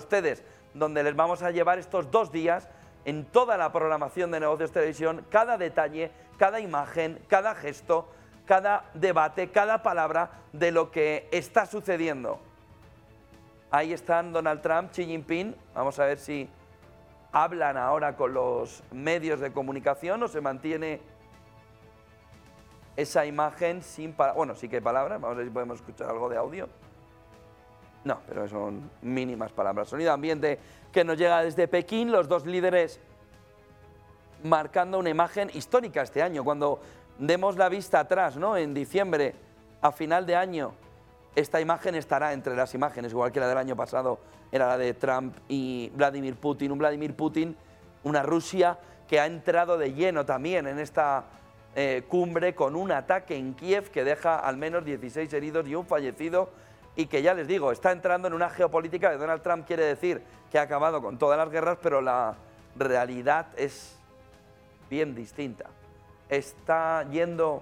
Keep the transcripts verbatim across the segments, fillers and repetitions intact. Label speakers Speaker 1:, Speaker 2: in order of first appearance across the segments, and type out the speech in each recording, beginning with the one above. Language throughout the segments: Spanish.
Speaker 1: ustedes, donde les vamos a llevar estos dos días en toda la programación de Negocios Televisión, cada detalle, cada imagen, cada gesto, cada debate, cada palabra de lo que está sucediendo. Ahí están Donald Trump, Xi Jinping. Vamos a ver si hablan ahora con los medios de comunicación o se mantiene esa imagen sin palabras. Bueno, sí que hay palabras, vamos a ver si podemos escuchar algo de audio. No, pero son mínimas palabras. Sonido ambiente que nos llega desde Pekín, los dos líderes marcando una imagen histórica este año. Cuando demos la vista atrás, ¿no?, en diciembre, a final de año, esta imagen estará entre las imágenes, igual que la del año pasado era la de Trump y Vladimir Putin. Un Vladimir Putin, una Rusia que ha entrado de lleno también en esta eh, cumbre con un ataque en Kiev que deja al menos dieciséis heridos y un fallecido, y que ya les digo, está entrando en una geopolítica que Donald Trump quiere decir que ha acabado con todas las guerras, pero la realidad es bien distinta. Está yendo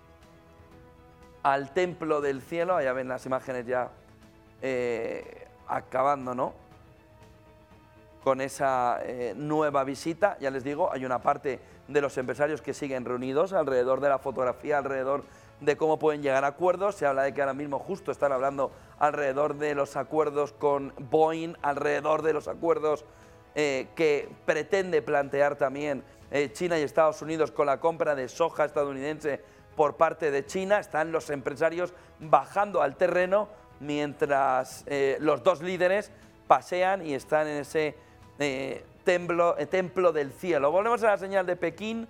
Speaker 1: al templo del cielo, allá ven las imágenes ya eh, acabando, ¿no?, con esa eh, nueva visita. Ya les digo, hay una parte de los empresarios que siguen reunidos alrededor de la fotografía, alrededor de cómo pueden llegar a acuerdos. Se habla de que ahora mismo justo están hablando alrededor de los acuerdos con Boeing, alrededor de los acuerdos eh, que pretende plantear también eh, China y Estados Unidos con la compra de soja estadounidense por parte de China. Están los empresarios bajando al terreno mientras eh, los dos líderes pasean y están en ese eh, templo, eh, templo del cielo. Volvemos a la señal de Pekín,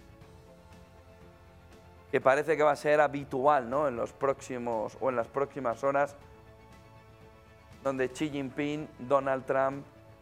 Speaker 1: que parece que va a ser habitual, ¿no?, en los próximos o en las próximas horas, donde Xi Jinping, Donald Trump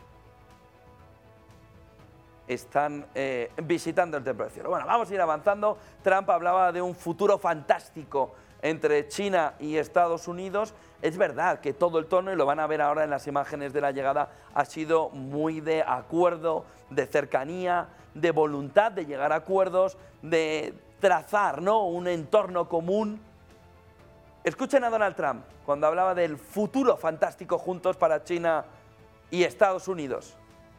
Speaker 1: están eh, visitando el templo del cielo. Bueno, vamos a ir avanzando. Trump hablaba de un futuro fantástico entre China y Estados Unidos. Es verdad que todo el tono, y lo van a ver ahora en las imágenes de la llegada, ha sido muy de acuerdo, de cercanía, de voluntad de llegar a acuerdos, de trazar, ¿no?, un entorno común. Escuchen a Donald Trump cuando hablaba del futuro fantástico juntos para China y Estados Unidos.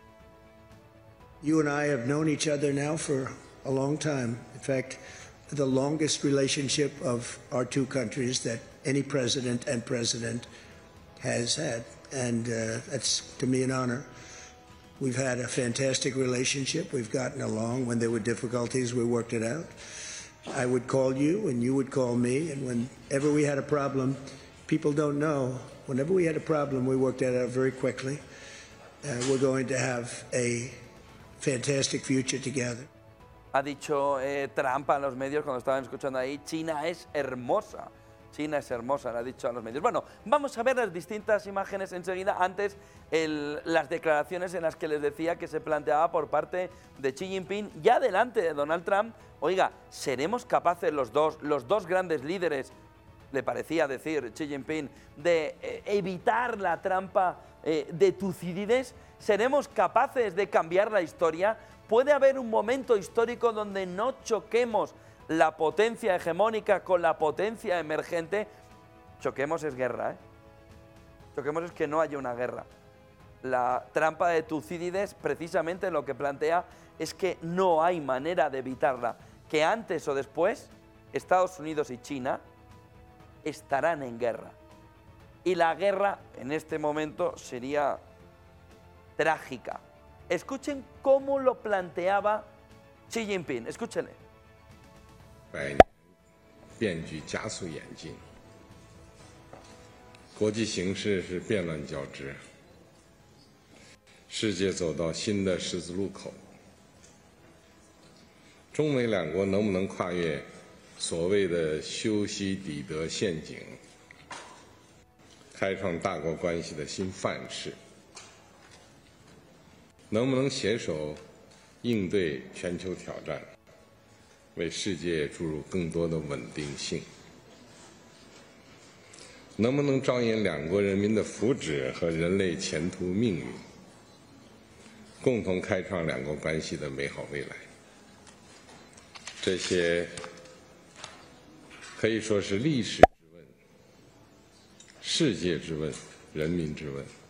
Speaker 2: You and I have known each other now for a long time. In fact, the longest relationship of our two countries that any president and president has had. And uh, that's, to me, an honor. We've had a fantastic relationship. We've gotten along. When there were difficulties, we worked it out. I would call you and you would call me. And whenever we had a problem, people don't know, whenever we had a problem, we worked it out very quickly. Uh, we're going to have a fantastic future together.
Speaker 1: Ha dicho eh, Trump a los medios cuando estaban escuchando ahí, China es hermosa. China es hermosa, le ha dicho a los medios. Bueno, vamos a ver las distintas imágenes enseguida. Antes, el, las declaraciones en las que les decía que se planteaba por parte de Xi Jinping, ya delante de Donald Trump. Oiga, ¿seremos capaces los dos, los dos grandes líderes, le parecía decir Xi Jinping, de eh, evitar la trampa eh, de Tucídides? ¿Seremos capaces de cambiar la historia? ¿Puede haber un momento histórico donde no choquemos la potencia hegemónica con la potencia emergente? Choquemos es guerra, ¿eh? Choquemos es que no haya una guerra. La trampa de Tucídides precisamente lo que plantea es que no hay manera de evitarla, que antes o después Estados Unidos y China estarán en guerra. Y la guerra en este momento sería trágica. Escuchen cómo lo planteaba Xi Jinping. Escúchenle.
Speaker 3: 百年变局加速演进，国际形势是变乱交织，世界走到新的十字路口。中美两国能不能跨越所谓的修昔底德陷阱，开创大国关系的新范式？能不能携手应对全球挑战，为世界注入更多的稳定性？能不能着眼两国人民的福祉和人类前途命运，共同开创两国关系的美好未来？这些可以说是历史之问、世界之问、人民之问。